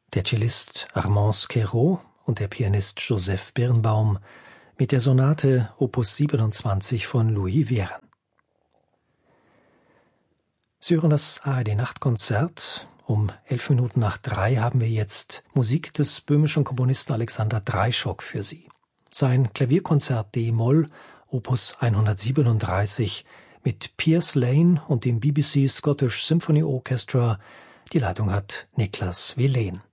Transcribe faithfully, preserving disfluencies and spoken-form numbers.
der Cellist Armand Squerot und der Pianist Joseph Birnbaum mit der Sonate Opus siebenundzwanzig von Louis Vierne. Sie hören das A R D-Nachtkonzert. Um elf Minuten nach drei haben wir jetzt Musik des böhmischen Komponisten Alexander Dreischock für Sie. Sein Klavierkonzert D-Moll, Opus hundertsiebenunddreißig, mit Piers Lane und dem B B C Scottish Symphony Orchestra. Die Leitung hat Niklas Wilén.